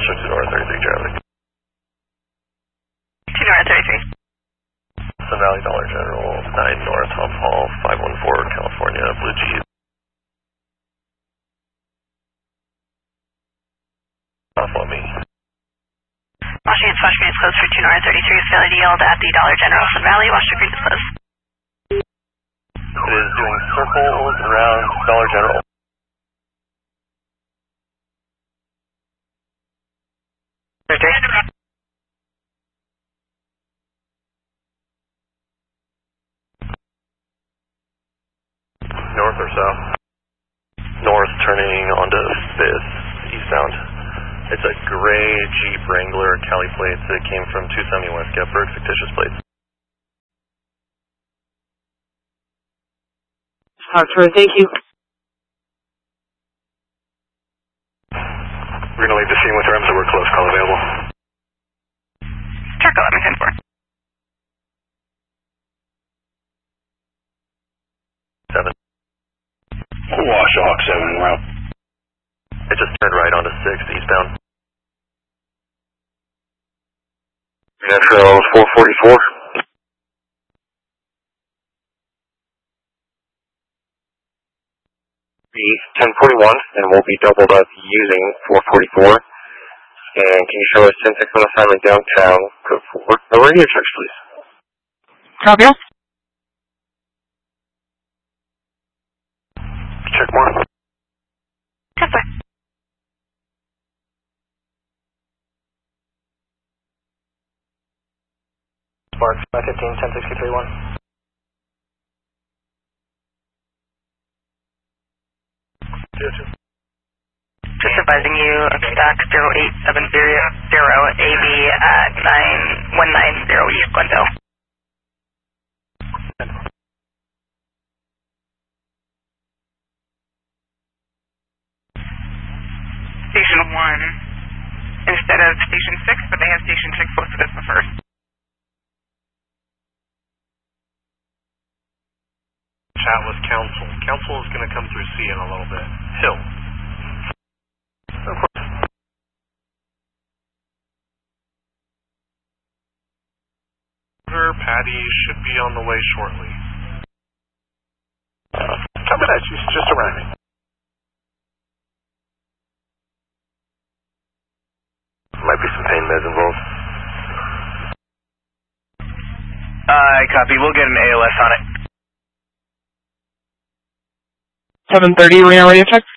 Washington to North 33 Charlie. 2 North 33. Sun Valley Dollar General, 9 North Hump Hall, 514 California, Blue Jeep. Off on me. Washington Splash Green is closed for 2 North 33. Failure to yield at the Dollar General, Sun Valley. Washington Green is closed. It is doing circles around Dollar General. North or south? North, turning onto 5th, eastbound. It's a gray Jeep Wrangler Cali plates that came from 270 West Gettysburg, fictitious plates. Thank you. We're going to leave the scene with rims that were close. Call available. Truck 1110-4. 7. Wash Hawk 7 route. It just turned right onto 6th, eastbound. Metro 444. Be 1041, and we'll be doubled up using 444. And can you show us 10-6 on assignment downtown, code 4. Radio checks, please. Copy. Check 1. Yes, sir. Sparks 515, 1063-1. Just advising you, stock 0870 AB at 9190 East Glendale. Station 1 instead of Station 6, but they have Station 6 listed as the first. Chat with Council. Council is going to come through C in a little bit. Hill. Of course. Patty should be on the way shortly. Coming at you, just arriving. Might be some pain meds involved. Copy. We'll get an ALS on it. 730, arena radio check.